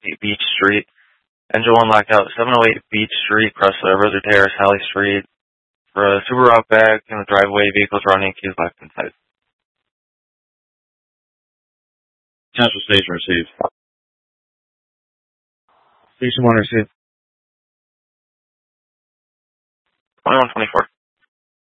Beach Street. Engine 1 lockout, 708 Beach Street, Chrysler, Rosary Terrace, Halley Street. For a Subaru Outback in the driveway, vehicles running, keys locked inside. Central Station received. Station 1 received. 2124.